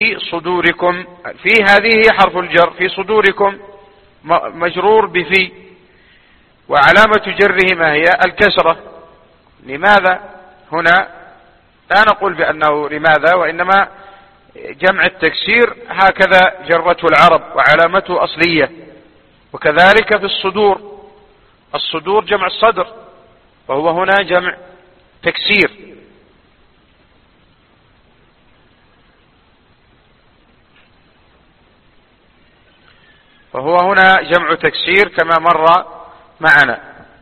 صدوركم، في هذه حرف الجر، في صدوركم مجرور بفي، وعلامة جره ما هي؟ الكسرة. لماذا هنا؟ لا نقول بأنه لماذا، وإنما جمع التكسير هكذا جرته العرب وعلامته أصلية. وكذلك في الصدور، الصدور جمع الصدر، وهو هنا جمع تكسير. فهو هنا جمع تكسير كما مر معنا.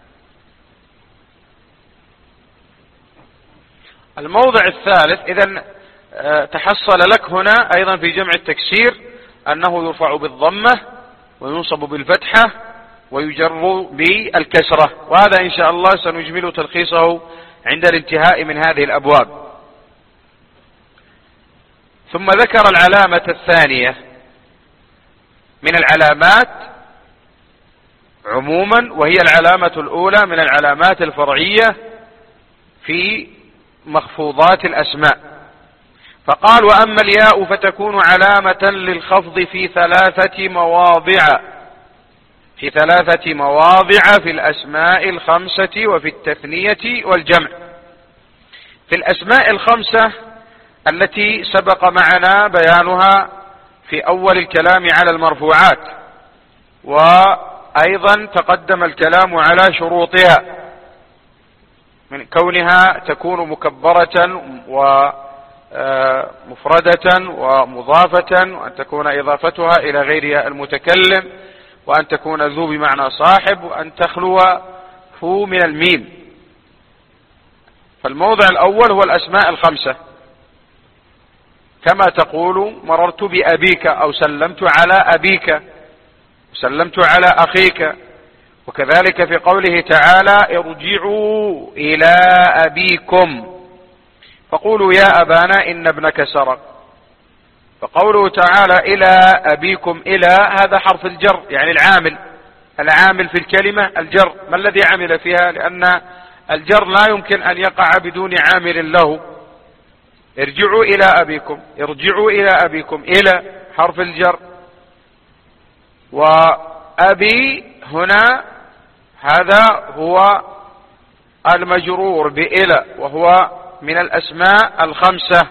الموضع الثالث، إذن تحصل لك هنا أيضا في جمع التكسير أنه يرفع بالضمة وينصب بالفتحة ويجر بالكسرة، وهذا إن شاء الله سنجمل تلخيصه عند الانتهاء من هذه الأبواب. ثم ذكر العلامة الثانية من العلامات عموما، وهي العلامة الأولى من العلامات الفرعية في مخفوضات الأسماء. فقال: وأما الياء فتكون علامة للخفض في ثلاثة مواضع في الأسماء الخمسة وفي التثنية والجمع. في الأسماء الخمسة التي سبق معنا بيانها في أول الكلام على المرفوعات، وأيضا تقدم الكلام على شروطها من كونها تكون مكبرة ومفردة ومضافة، وأن تكون إضافتها إلى غير المتكلم، وأن تكون ذو بمعنى صاحب، وأن تخلو فو من الميم. فالموضع الأول هو الأسماء الخمسة، كما تقول مررت بأبيك، أو سلمت على أبيك، سلمت على أخيك. وكذلك في قوله تعالى: ارجعوا إلى أبيكم فقولوا يا أبانا إن ابنك سرق. فقوله تعالى إلى أبيكم، إلى هذا حرف الجر، يعني العامل في الكلمة الجر. ما الذي عمل فيها؟ لأن الجر لا يمكن أن يقع بدون عامل له. ارجعوا إلى أبيكم، ارجعوا إلى أبيكم، إلى حرف الجر. وأبي هنا هذا هو المجرور بإلى، وهو من الأسماء الخمسة،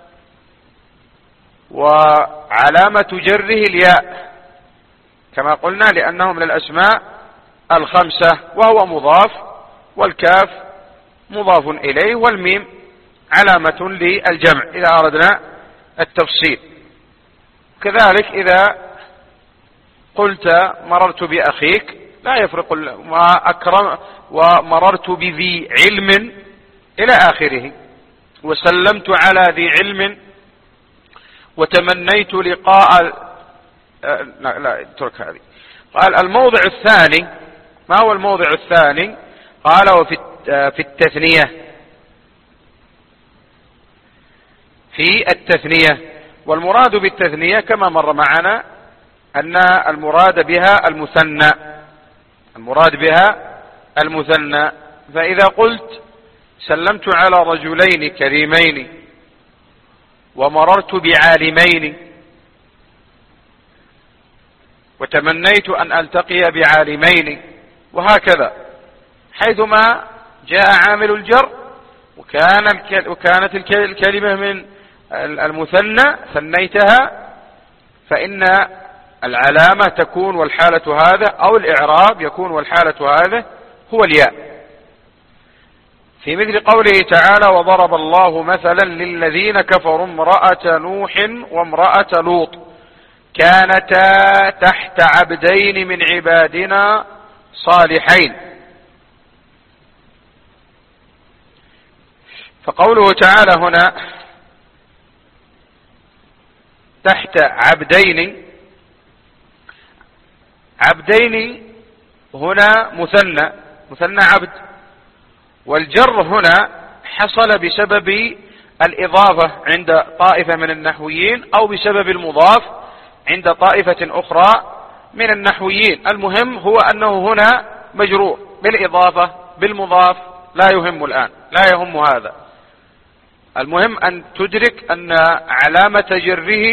وعلامة جره الياء كما قلنا، لأنه من الأسماء الخمسة، وهو مضاف، والكاف مضاف إليه، والميم علامة للجمع إذا أردنا التفصيل. كذلك إذا قلت مررت بأخيك لا يفرق ما أكرم، ومررت بذي علم إلى آخره، وسلمت على ذي علم، وتمنيت لقاء لا اترك هذه. قال: الموضع الثاني. ما هو الموضع الثاني؟ قال: وفي التثنية، في التثنية. والمراد بالتثنية كما مر معنا أن المراد بها المثنى. فإذا قلت سلمت على رجلين كريمين ومررت بعالمين، وتمنيت أن ألتقي بعالمين، وهكذا، حيثما جاء عامل الجر وكانت الكلمة من المثنى ثنيتها، فإن العلامة تكون والحالة هذا، أو الإعراب يكون والحالة هذا هو الياء. في مثل قوله تعالى: وضرب الله مثلا للذين كفروا امرأة نوح وامرأة لوط كانتا تحت عبدين من عبادنا صالحين. فقوله تعالى هنا تحت عبدين هنا مثنى عبد، والجر هنا حصل بسبب الإضافة عند طائفة من النحويين، أو بسبب المضاف عند طائفة أخرى من النحويين. المهم هو أنه هنا مجرور بالإضافة بالمضاف، لا يهم الآن، لا يهم هذا. المهم أن تدرك أن علامة جره